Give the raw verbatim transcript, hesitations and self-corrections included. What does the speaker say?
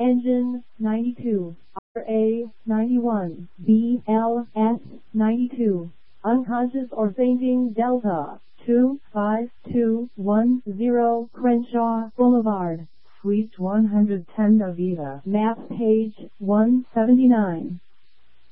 Engine, ninety-two. R A, ninety-one. B L S, ninety-two. Unconscious or fainting Delta, two five two one zero Crenshaw Boulevard, Suite one hundred ten Avita. Map page one seventy-nine.